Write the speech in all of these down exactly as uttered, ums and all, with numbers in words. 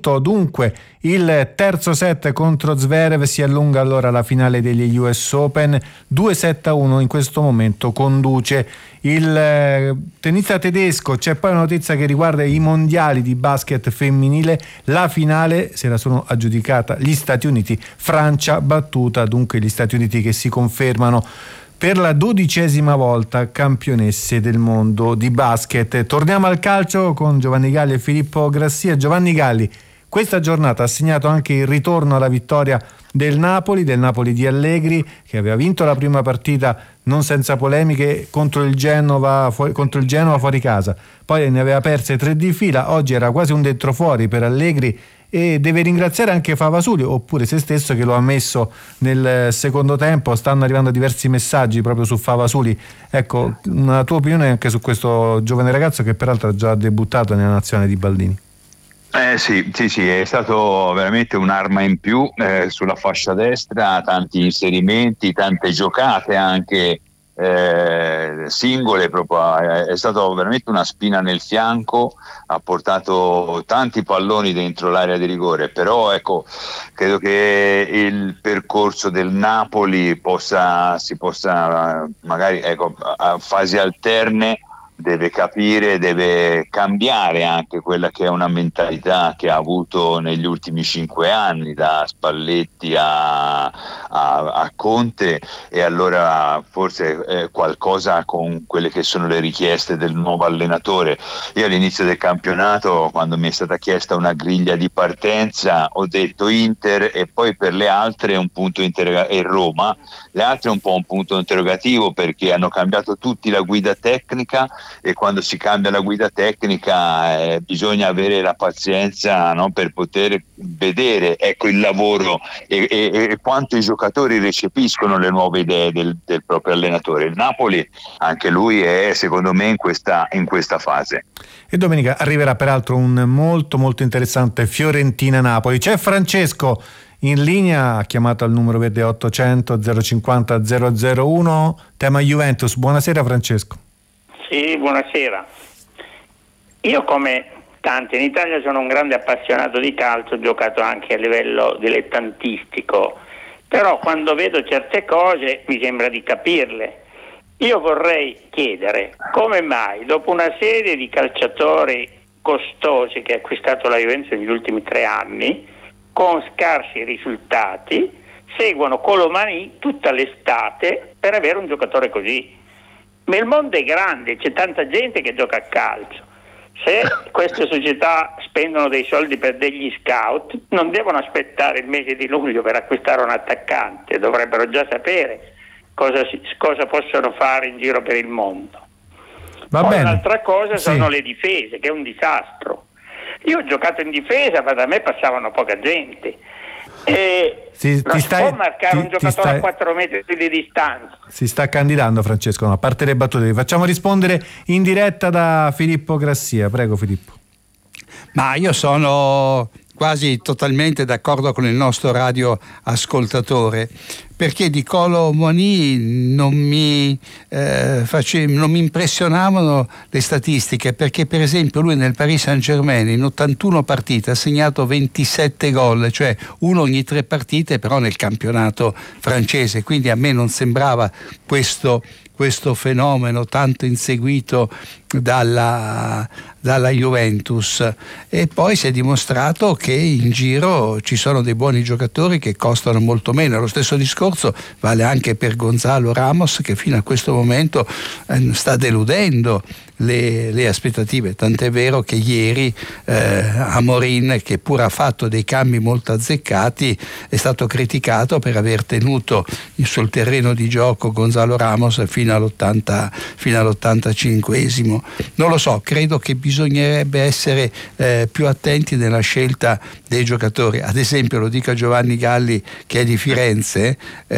vinto dunque il terzo set contro Zverev, si allunga allora la finale degli U S Open, due sette a uno in questo momento conduce il tennista tedesco. C'è poi una notizia che riguarda i mondiali di basket femminile, la finale se la sono aggiudicata gli Stati Uniti, Francia battuta dunque gli Stati Uniti che si confermano per la dodicesima volta campionesse del mondo di basket. Torniamo al calcio con Giovanni Galli e Filippo Grassia. Giovanni Galli, questa giornata ha segnato anche il ritorno alla vittoria del Napoli, del Napoli di Allegri, che aveva vinto la prima partita non senza polemiche contro il Genova, fu- contro il Genova fuori casa, poi ne aveva perse tre di fila. Oggi era quasi un dentro fuori per Allegri e deve ringraziare anche Favasuli, oppure se stesso, che lo ha messo nel secondo tempo. Stanno arrivando diversi messaggi proprio su Favasuli. Ecco, una tua opinione anche su questo giovane ragazzo che peraltro ha già debuttato nella nazionale di Baldini. Eh sì, sì, sì, è stato veramente un'arma in più eh, sulla fascia destra, tanti inserimenti, tante giocate anche eh, singole, proprio, è, è stato veramente una spina nel fianco, ha portato tanti palloni dentro l'area di rigore, però ecco, credo che il percorso del Napoli possa, si possa magari, ecco, a fasi alterne deve capire, deve cambiare anche quella che è una mentalità che ha avuto negli ultimi cinque anni, da Spalletti a, a, a Conte, e allora forse eh, qualcosa con quelle che sono le richieste del nuovo allenatore. Io all'inizio del campionato, quando mi è stata chiesta una griglia di partenza, ho detto Inter, e poi per le altre un punto interrogativo, e Roma, le altre un po' un punto interrogativo, perché hanno cambiato tutti la guida tecnica, e quando si cambia la guida tecnica eh, bisogna avere la pazienza, no, per poter vedere, ecco, il lavoro e, e, e quanto i giocatori recepiscono le nuove idee del, del proprio allenatore. Il Napoli, anche lui, è secondo me in questa, in questa fase. E domenica arriverà peraltro un molto molto interessante Fiorentina-Napoli. C'è Francesco in linea, ha chiamato al numero verde ottocento zero cinquanta zero zero uno, tema Juventus. Buonasera Francesco. Sì, buonasera. Io, come tanti in Italia, sono un grande appassionato di calcio, ho giocato anche a livello dilettantistico, però quando vedo certe cose mi sembra di capirle. Io vorrei chiedere come mai, dopo una serie di calciatori costosi che ha acquistato la Juventus negli ultimi tre anni, con scarsi risultati, seguono Colomani tutta l'estate per avere un giocatore così. Ma il mondo è grande, c'è tanta gente che gioca a calcio. Se queste società spendono dei soldi per degli scout, non devono aspettare il mese di luglio per acquistare un attaccante, dovrebbero già sapere cosa, si, cosa possono fare in giro per il mondo. Va Poi bene. un'altra cosa Sì. sono le difese, che è un disastro. Io ho giocato in difesa, ma da me passavano poca gente. E Si- non ti si stai- può marcare ti- un ti giocatore stai- a quattro metri di distanza. Si sta candidando Francesco, no, a parte le battute, vi facciamo rispondere in diretta da Filippo Grassia. Prego Filippo. Ma io sono quasi totalmente d'accordo con il nostro radio ascoltatore, perché di Colomani non mi, eh, face, non mi impressionavano le statistiche, perché per esempio lui nel Paris Saint-Germain in ottantuno partite ha segnato ventisette gol, cioè uno ogni tre partite, però nel campionato francese, quindi a me non sembrava questo questo fenomeno tanto inseguito dalla, dalla Juventus. E poi si è dimostrato che in giro ci sono dei buoni giocatori che costano molto meno. Lo stesso discorso vale anche per Gonzalo Ramos, che fino a questo momento eh, sta deludendo le, le aspettative, tant'è vero che ieri eh, Amorin, che pur ha fatto dei cambi molto azzeccati, è stato criticato per aver tenuto sul terreno di gioco Gonzalo Ramos fino all'ottanta, fino all'ottantacinquesimo. Non lo so, credo che bisognerebbe essere eh, più attenti nella scelta dei giocatori. Ad esempio, lo dico a Giovanni Galli, che è di Firenze,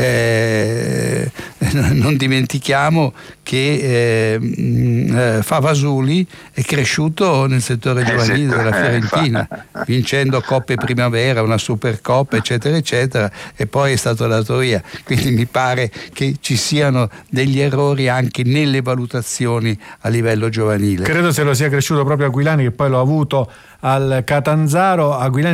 eh, non dimentichiamo che eh, mh, Favasuli è cresciuto nel settore giovanile della Fiorentina, vincendo Coppe Primavera, una Supercoppa, eccetera eccetera, e poi è stato dato via. Quindi mi pare che ci siano degli errori anche nelle valutazioni a livello giovanile. Credo se lo sia cresciuto proprio Aquilani, che poi l'ho avuto al Catanzaro. Aquilani